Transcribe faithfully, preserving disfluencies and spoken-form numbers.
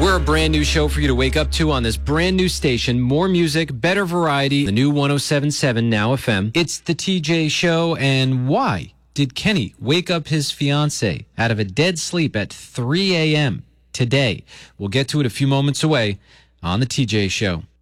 We're a brand new show for you to wake up to on this brand new station. More music, better variety. The new one oh seven point seven Now F M. It's the T J Show. And why did Kenny wake up his fiance out of a dead sleep at three a.m. today? We'll get to it a few moments away on the T J Show.